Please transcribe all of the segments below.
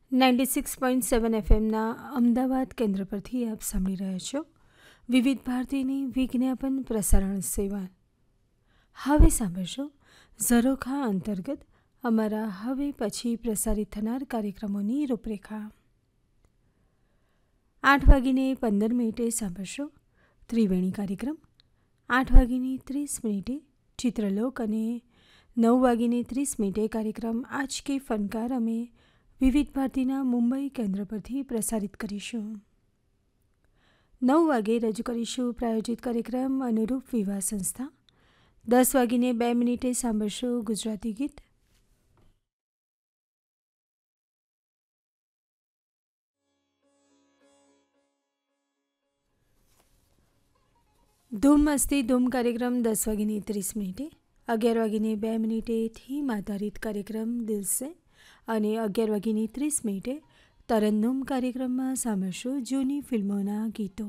96.7 એફએમના અમદાવાદ કેન્દ્ર પરથી આપ સાંભળી રહ્યા છો વિવિધ ભારતીની વિજ્ઞાપન પ્રસારણ સેવા. હવે સાંભળશો ઝરોખા અંતર્ગત અમારા હવે પછી પ્રસારિત થનાર કાર્યક્રમોની રૂપરેખા. 8:15 સાંભળશો ત્રિવેણી કાર્યક્રમ. 8:30 ચિત્રલોક અને 9:30 કાર્યક્રમ આજ કે ફનકાર અમે વિવિધ ભારતીના મુંબઈ કેન્દ્ર પરથી પ્રસારિત કરીશું. 9 વાગે રજૂ કરીશું પ્રાયોજિત કાર્યક્રમ અનુરૂપ વિવાહ સંસ્થા. 10:02 સાંભળશો ગુજરાતી ગીત. ધૂમ મસ્તી ધૂમ કાર્યક્રમ 10:30. 11:02 થીમ આધારિત કાર્યક્રમ દિલસે અને 11:30 તરન્નુમ કાર્યક્રમમાં સાંભળશો જૂની ફિલ્મોના ગીતો.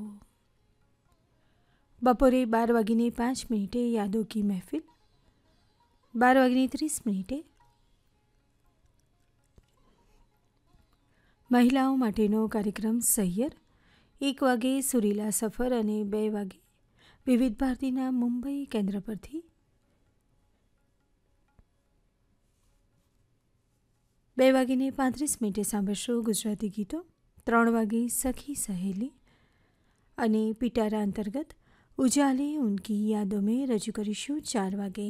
બપોરે 12:05 યાદો કી મહેફિલ. 12:30 મહિલાઓ માટેનો કાર્યક્રમ સહિયર. 1 વાગે સુરીલા સફર અને 2 વાગે વિવિધ ભારતીના મુંબઈ કેન્દ્ર પરથી 2:35 સાંભળશો ગુજરાતી ગીતો. 3 વાગે સખી સહેલી અને પિટારા અંતર્ગત ઉજાલે ઉનકી યાદો મેં રજૂ કરીશું 4 વાગે.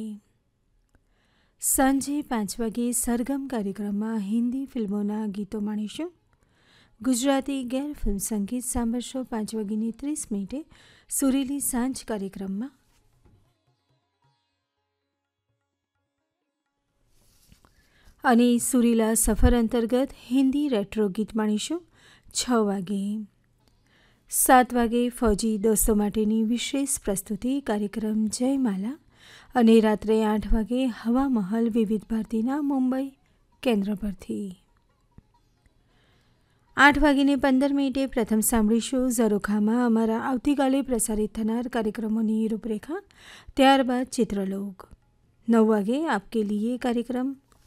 સાંજે 5 વાગે સરગમ કાર્યક્રમમાં હિન્દી ફિલ્મોના ગીતો માણીશું. ગુજરાતી ગેર ફિલ્મ સંગીત સાંભળશો 5:30 સુરીલી સાંજ કાર્યક્રમમાં. અને સુરીલા સફર અંતર્ગત હિન્દી રેટ્રો ગીત માણીશું 6 વાગે. 7 વાગે ફૌજી દોસ્તો માટેની વિશેષ પ્રસ્તુતિ કાર્યક્રમ જયમાલા અને રાત્રે 8 વાગે હવા મહલ વિવિધ ભારતીના મુંબઈ કેન્દ્ર પરથી. 8:15 પ્રથમ સાંભળીશું ઝરોખામાં અમારા આવતીકાલે પ્રસારિત થનાર કાર્યક્રમોની રૂપરેખા. ત્યારબાદ ચિત્રલોક. 9 વાગે આપકે લીએ કાર્યક્રમ.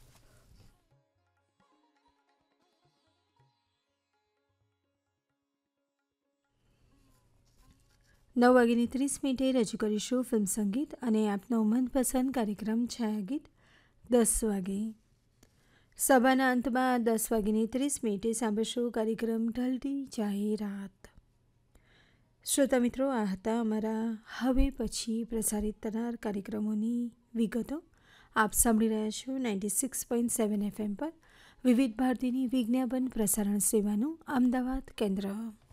9:30 રજૂ કરીશું ફિલ્મ સંગીત અને આપનો મનપસંદ કાર્યક્રમ છાયાગીત 10 વાગે. સભાના અંતમાં 10:30 સાંભળશું કાર્યક્રમ ઢલતી જાય રાત. શ્રોતા મિત્રો, આ હતા અમારા હવે પછી પ્રસારિત થનાર કાર્યક્રમોની વિગતો. આપ સાંભળી રહ્યા છો 96.7 FM પર વિવિધ ભારતીની વિજ્ઞાપન પ્રસારણ સેવાનું અમદાવાદ કેન્દ્ર.